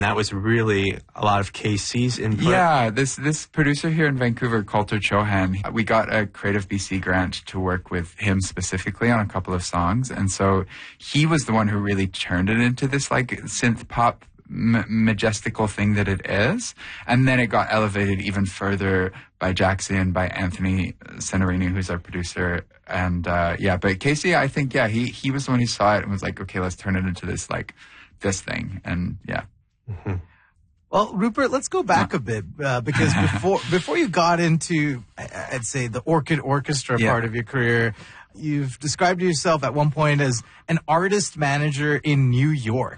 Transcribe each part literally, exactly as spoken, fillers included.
That was really a lot of Casey's input. Yeah, this this producer here in Vancouver, Coulter Chohan, we got a Creative B C grant to work with him specifically on a couple of songs. And so he was the one who really turned it into this like synth pop m- majestical thing that it is. And then it got elevated even further by Jackson, by Anthony Senarini, who's our producer. And uh, yeah, but Casey, I think, yeah, he, he was the one who saw it and was like, okay, let's turn it into this like this thing. And yeah. Mm-hmm. Well, Rupert, let's go back a bit uh, because before before you got into, I'd say, the Orchid Orchestra yeah. part of your career, you've described yourself at one point as an artist manager in New York.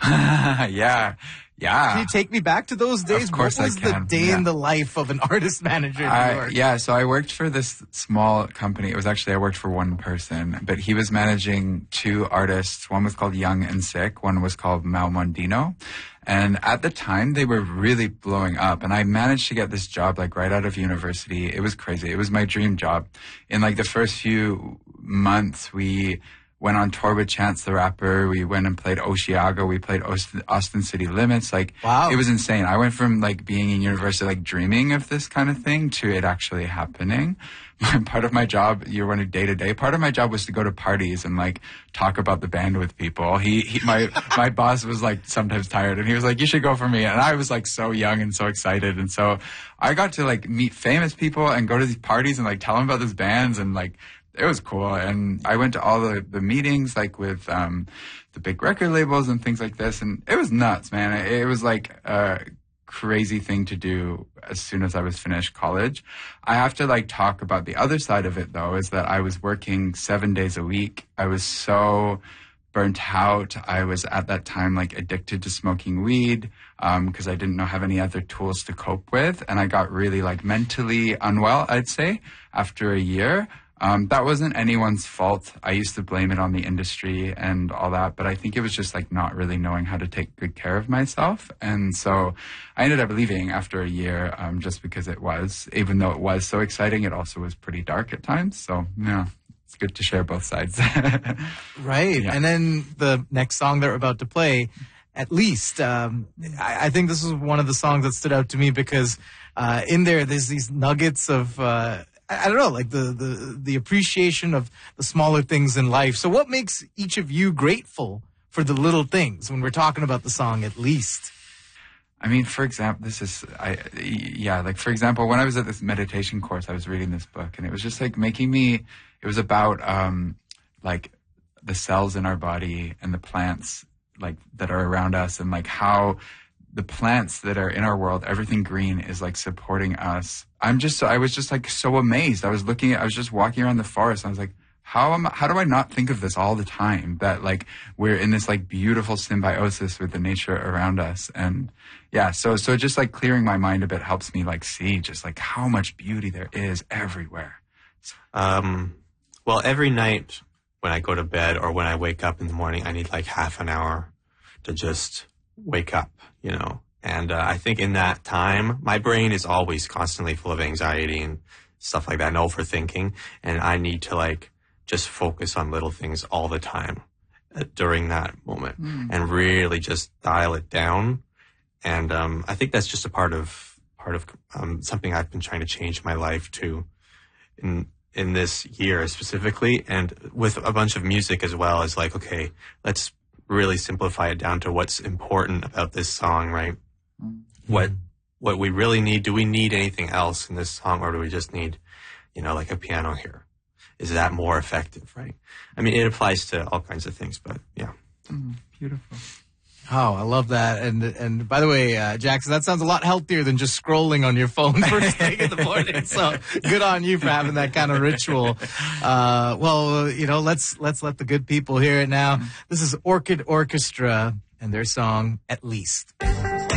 yeah, yeah. Can you take me back to those days? Of course what was I can. the day yeah. in the life of an artist manager in New I, York? yeah, so I worked for this small company. It was actually, I worked for one person, but he was managing two artists. One was called Young and Sick. One was called Mal Mondino. And at the time, they were really blowing up. And I managed to get this job, like, right out of university. It was crazy. It was my dream job. In, like, the first few months, we went on tour with Chance the Rapper. We went and played Osheaga. We played Austin, Austin City Limits. Like, wow. It was insane. I went from, like, being in university, like, dreaming of this kind of thing to it actually happening. Part of my job, you're running day to day. Part of my job was to go to parties and like talk about the band with people. He, he my, my boss was like sometimes tired and he was like, you should go for me. And I was like so young and so excited. And so I got to like meet famous people and go to these parties and like tell them about these bands and like, it was cool. And I went to all the, the meetings like with, um, the big record labels and things like this. And it was nuts, man. It, it was like, uh, crazy thing to do as soon as I was finished college. I have to like talk about the other side of it though, is that I was working seven days a week. I was so burnt out. I was at that time like addicted to smoking weed um, because I didn't know have any other tools to cope with. And I got really like mentally unwell, I'd say, after a year. Um, that wasn't anyone's fault. I used to blame it on the industry and all that, but I think it was just like not really knowing how to take good care of myself. And so I ended up leaving after a year, um, just because it was, even though it was so exciting, it also was pretty dark at times. So yeah, it's good to share both sides. Right. Yeah. And then the next song that we're about to play, At Least, um, I, I think this was one of the songs that stood out to me because uh, in there, there's these nuggets of, uh, I don't know, like the, the, the appreciation of the smaller things in life. So what makes each of you grateful for the little things when we're talking about the song At Least? I mean, for example, this is, I, yeah, like for example, when I was at this meditation course, I was reading this book and it was just like making me, it was about um, like the cells in our body and the plants like that are around us and like how the plants that are in our world, everything green is like supporting us. I'm just, I was just like so amazed. I was looking at, I was just walking around the forest and I was like, how am I, how do I not think of this all the time? That like we're in this like beautiful symbiosis with the nature around us. And yeah, so, so just like clearing my mind a bit helps me like see just like how much beauty there is everywhere. Um, well, every night when I go to bed or when I wake up in the morning, I need like half an hour to just wake up, you know. And uh, I think in that time, my brain is always constantly full of anxiety and stuff like that and overthinking. And I need to like just focus on little things all the time uh, during that moment mm. and really just dial it down. And um, I think that's just a part of part of um, something I've been trying to change my life to in in this year specifically, and with a bunch of music as well. Is like, okay, let's really simplify it down to what's important about this song, right? Mm-hmm. What what we really need. Do we need anything else in this song, or do we just need, you know, like a piano here? Is that more effective, right? I mean, it applies to all kinds of things, but yeah. Mm, beautiful. Oh, I love that. And and by the way, uh, Jackson, that sounds a lot healthier than just scrolling on your phone first thing in the morning. So good on you for having that kind of ritual. Uh, well, you know, let's let's let the good people hear it now. This is Orchid Orchestra and their song, At Least.